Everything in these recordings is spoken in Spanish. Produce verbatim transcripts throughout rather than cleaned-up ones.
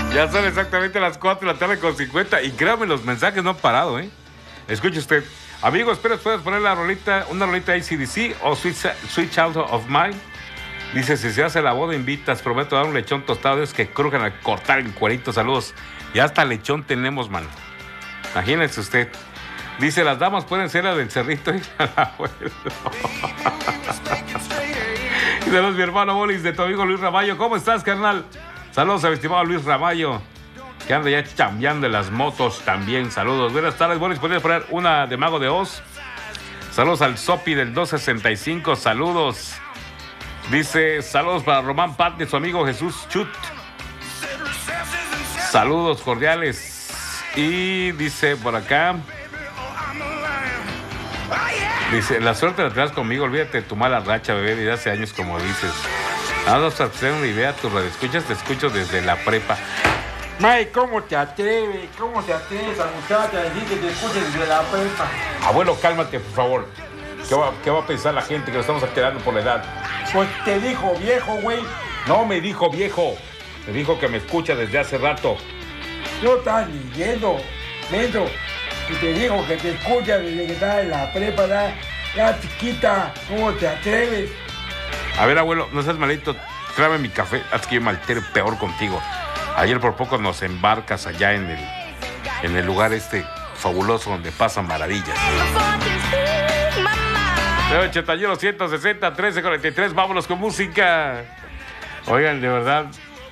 Ya son exactamente las cuatro de la tarde con cincuenta y créame, los mensajes no han parado, ¿eh? Escuche usted. Amigo, espero puedes poner la rolita, una rolita A C D C o Sweet, Sweet Child of Mine. Dice, si se hace la boda, invitas. Prometo dar un lechón tostado de esos que crujen al cortar el cuerito. Saludos. Ya hasta lechón tenemos, mano. Imagínense usted. Dice, las damas pueden ser la del cerrito y la abuelo. Y saludos, mi hermano Bolis, de tu amigo Luis Ramallo. ¿Cómo estás, carnal? Saludos a mi estimado Luis Ramallo, que anda ya chambeando en las motos también. Saludos. Buenas tardes, Bolis. ¿Podrías poner una de Mago de Oz? Saludos al Sopi del doscientos sesenta y cinco. Saludos. Dice, saludos para Román Pat de su amigo Jesús Chut. Saludos cordiales. Y dice por acá, dice, la suerte la traes conmigo, olvídate de tu mala racha, bebé, desde hace años, como dices. Vamos a hacer una idea, tu radio escuchas, te escucho desde la prepa. May, ¿cómo te atreves? ¿Cómo te atreves a muchacha a decir que te escuches desde la prepa? Abuelo, cálmate, por favor. ¿Qué va, qué va a pensar la gente que nos estamos quedando por la edad? Pues te dijo viejo, güey. No me dijo viejo, me dijo que me escucha desde hace rato. No estás leyendo, Menso. Y te dijo que te escucha desde que estás en la prepa, ya, ya chiquita. ¿Cómo te atreves? A ver, abuelo, no seas malito, tráeme mi café, haz que yo me altere peor contigo. Ayer por poco nos embarcas allá en el, en el lugar este fabuloso donde pasan maravillas. ochenta y uno, ciento sesenta, trece cuarenta y tres, vámonos con música. Oigan, de verdad,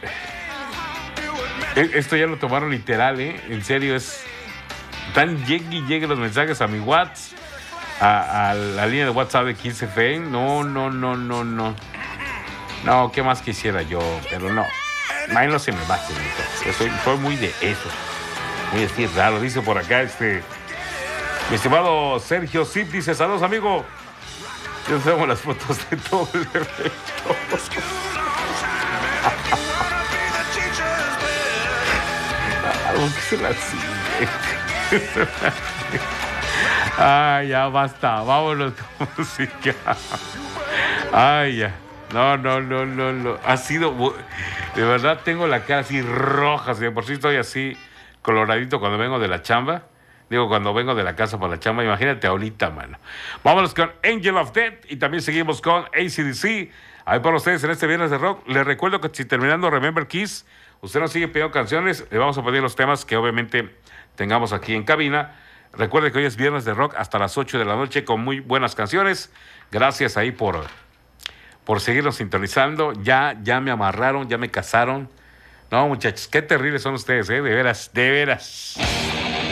esto ya lo tomaron literal, ¿eh? En serio, es tan llegue y llegue los mensajes a mi WhatsApp, a, a la línea de WhatsApp de quince F. No, no, no, no, no. No, ¿qué más quisiera yo? Pero no. Ahí no se me va, yo soy, soy muy de eso. Muy así raro. Dice por acá este mi estimado Sergio Zip, dice, saludos, amigo. Yo tengo las fotos de todo el evento. ¿Por qué se las sigue? Ay, ya basta, vámonos con música. Ay, ya. No, no, no, no, no. Ha sido, de verdad tengo la cara así roja, si de por sí estoy así coloradito cuando vengo de la chamba. Digo, cuando vengo de la casa para la chamba, imagínate ahorita, mano. Vámonos con Angel of Death y también seguimos con A C D C. Ahí para ustedes en este Viernes de Rock. Les recuerdo que si terminando Remember Kiss, usted nos sigue pidiendo canciones, le vamos a pedir los temas que obviamente tengamos aquí en cabina. Recuerde que hoy es Viernes de Rock hasta las ocho de la noche con muy buenas canciones. Gracias ahí por, por seguirnos sintonizando. Ya, ya me amarraron, ya me casaron. No, muchachos, qué terribles son ustedes, ¿eh? De veras, de veras.